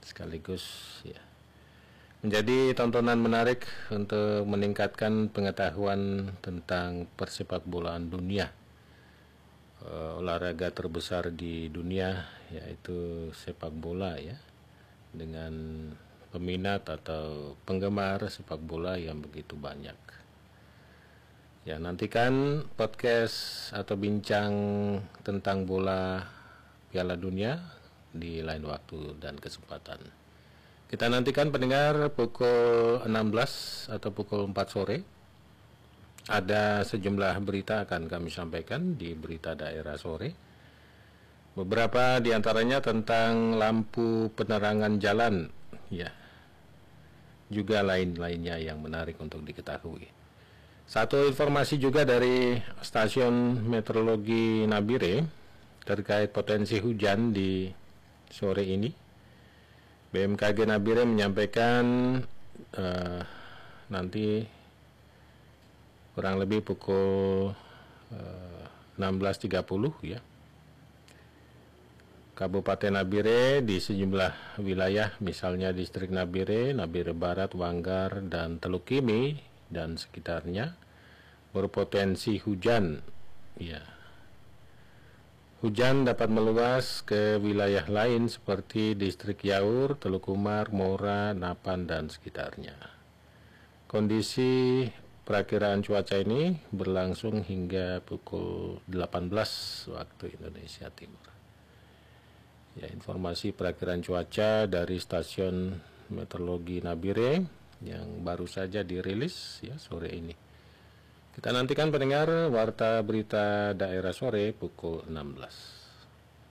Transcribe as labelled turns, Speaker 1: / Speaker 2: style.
Speaker 1: sekaligus ya menjadi tontonan menarik untuk meningkatkan pengetahuan tentang persepak bolaan dunia. Olahraga terbesar di dunia yaitu sepak bola ya, dengan peminat atau penggemar sepak bola yang begitu banyak. Ya, nantikan podcast atau bincang tentang bola Piala Dunia di lain waktu dan kesempatan. Kita nantikan pendengar pukul 16 atau pukul 4 sore. Ada sejumlah berita akan kami sampaikan di berita daerah sore. Beberapa diantaranya tentang lampu penerangan jalan, ya, juga lain-lainnya yang menarik untuk diketahui. Satu informasi juga dari stasiun meteorologi Nabire terkait potensi hujan di sore ini. BMKG Nabire menyampaikan nanti kurang lebih pukul 16.30 ya. Kabupaten Nabire di sejumlah wilayah, misalnya distrik Nabire, Nabire Barat, Wanggar, dan Teluk Kimi dan sekitarnya berpotensi hujan. Ya. Hujan dapat meluas ke wilayah lain seperti distrik Yaur, Teluk Umar, Mora, Napan, dan sekitarnya. Kondisi perakiraan cuaca ini berlangsung hingga pukul 18 waktu Indonesia Timur. Ya, informasi perakiraan cuaca dari stasiun meteorologi Nabire yang baru saja dirilis ya sore ini. Kita nantikan pendengar warta berita daerah sore pukul 16.